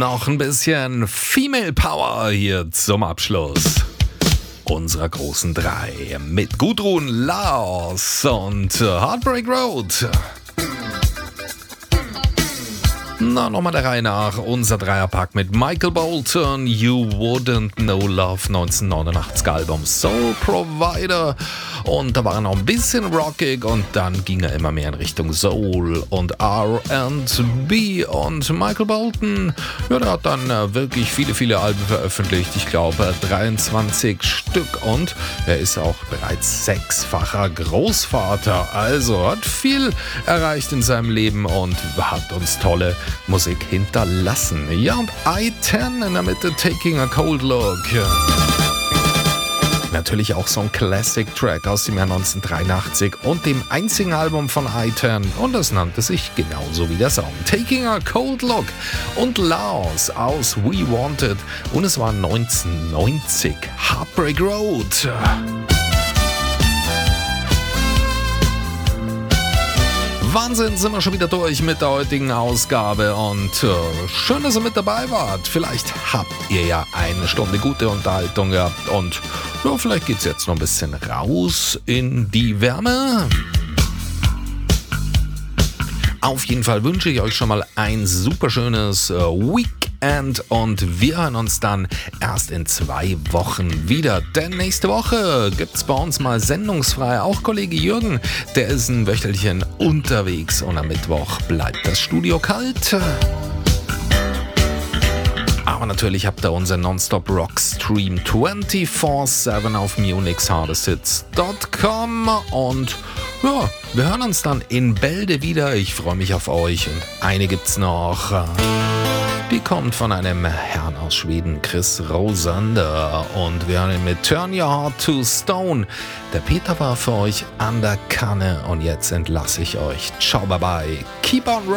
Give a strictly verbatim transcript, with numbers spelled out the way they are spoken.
noch ein bisschen Female Power hier zum Abschluss unserer großen drei mit Gudrun, Lars und Heartbreak Road. Na, nochmal der Reihe nach. Unser Dreierpack mit Michael Bolton, You Wouldn't Know Love, neunzehnhundertneunundachtzig Album Soul Provider. Und da war er noch ein bisschen rockig und dann ging er immer mehr in Richtung Soul und R and B. Und Michael Bolton, ja, der hat dann äh, wirklich viele, viele Alben veröffentlicht. Ich glaube dreiundzwanzig Stück. Und er ist auch bereits sechsfacher Großvater. Also hat viel erreicht in seinem Leben und hat uns tolle Musik hinterlassen. Ja, und I zehn in der Mitte, Taking a Cold Look. Natürlich auch so ein Classic-Track aus dem Jahr neunzehnhundertdreiundachtzig und dem einzigen Album von I zehn. Und das nannte sich genauso wie der Song. Taking a Cold Look und Lars aus We Wanted. Und es war neunzehnhundertneunzig. Heartbreak Road. Wahnsinn, sind wir schon wieder durch mit der heutigen Ausgabe und äh, schön, dass ihr mit dabei wart. Vielleicht habt ihr ja eine Stunde gute Unterhaltung gehabt und ja, vielleicht geht's jetzt noch ein bisschen raus in die Wärme. Auf jeden Fall wünsche ich euch schon mal ein super schönes äh, Weekend und wir hören uns dann erst in zwei Wochen wieder. Denn nächste Woche gibt's bei uns mal sendungsfrei. Auch Kollege Jürgen, der ist ein Wöchtelchen unterwegs und am Mittwoch bleibt das Studio kalt. Aber natürlich habt ihr unseren Nonstop Rock Stream vierundzwanzig sieben auf munich hardest hits dot com und ja, wir hören uns dann in Bälde wieder. Ich freue mich auf euch und eine gibt's noch. Die kommt von einem Herrn aus Schweden, Chris Rosander. Und wir hören ihn mit Turn Your Heart to Stone. Der Peter war für euch an der Kanne und jetzt entlasse ich euch. Ciao, bye bye. Keep on